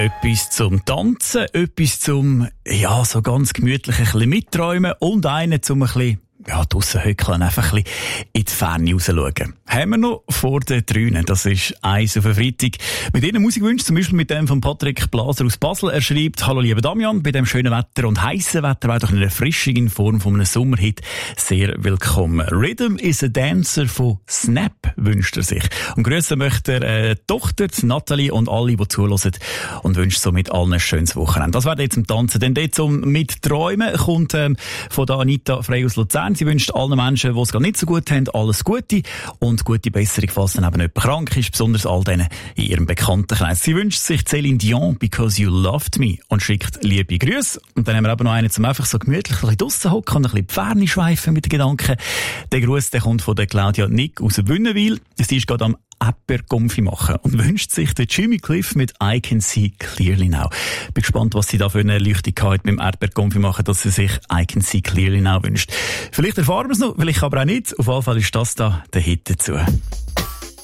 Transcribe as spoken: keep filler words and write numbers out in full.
Etwas zum Tanzen, etwas zum, ja, so ganz gemütlich ein bisschen mitträumen und einen zum ein bisschen, ja, draussen hückeln, einfach ein bisschen in die Ferne rausschauen. Haben wir noch vor den Trünen. Das ist eins auf den Freitag. Mit Ihnen Musikwünschen, zum Beispiel mit dem von Patrick Blaser aus Basel. Er schreibt: Hallo lieber Damian, bei dem schönen Wetter und heissen Wetter wäre doch eine Erfrischung in Form von einem Sommerhit sehr willkommen. Rhythm is a Dancer von Snap wünscht er sich. Und grüßen möchte er äh, die Tochter, die Nathalie und alle, die zuhören, und wünscht somit allen ein schönes Wochenende. Das wäre jetzt zum Tanzen. Denn dort zum Mitträumen kommt ähm, von der Anita Frey aus Luzern. Sie wünscht allen Menschen, die es gar nicht so gut haben, alles Gute und gute Besserung, falls dann eben jemand krank ist, besonders all denen in ihrem Bekanntenkreis. Sie wünscht sich Céline Dion, Because You Loved Me, und schickt liebe Grüße. Und dann haben wir eben noch einen, zum einfach so gemütlich ein bisschen draussen hocken und ein bisschen die Ferne schweifen mit den Gedanken. Der Gruß, der kommt von der Claudia Nick aus Wünnewil. Sie ist gerade am Erdbeerkonfi machen und wünscht sich den Jimmy Cliff mit I Can See Clearly Now. Bin gespannt, was sie da für eine Erleuchtung hat mit dem Erdbeerkonfi machen, dass sie sich I Can See Clearly Now wünscht. Vielleicht erfahren wir es noch, vielleicht aber auch nicht. Auf jeden Fall ist das da der Hit dazu.